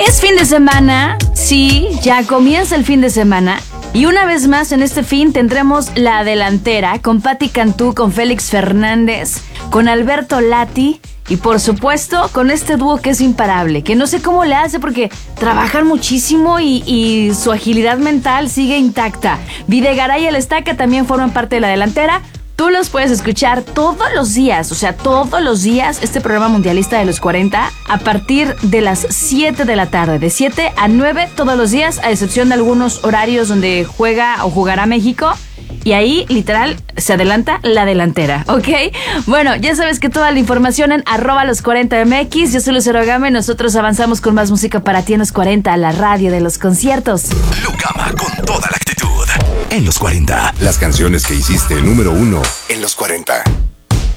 Es fin de semana, sí, ya comienza el fin de semana. Y una vez más en este fin tendremos La Delantera con Patti Cantú, con Félix Fernández, con Alberto Lati y por supuesto con este dúo que es imparable, que no sé cómo le hace porque trabajan muchísimo y su agilidad mental sigue intacta. Videgaray y El Estaca también forman parte de La Delantera. Tú los puedes escuchar todos los días, este programa mundialista de los 40, a partir de las 7 de la tarde, de 7 a 9 todos los días, a excepción de algunos horarios donde juega o jugará México. Y ahí, literal, se adelanta La Delantera, ¿ok? Bueno, ya sabes que toda la información en @los40mx. Yo soy Lucero Gama y nosotros avanzamos con más música para ti en los 40, la radio de los conciertos. Lucama con toda la actitud. En los 40. Las canciones que hiciste número 1 en los 40.